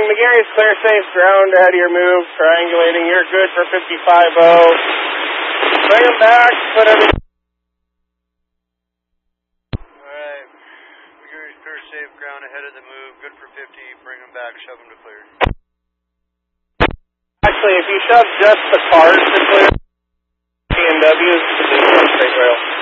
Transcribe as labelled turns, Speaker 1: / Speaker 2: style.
Speaker 1: McGarry's clear safe ground out of your move, triangulating. You're good for 55-0. Bring him back, put everything.
Speaker 2: Alright, McGarry's clear safe ground ahead of the move, good for 50. Bring him back, shove him to clear.
Speaker 1: Actually, if you shove just the cars to clear, P&W's to the straight rail.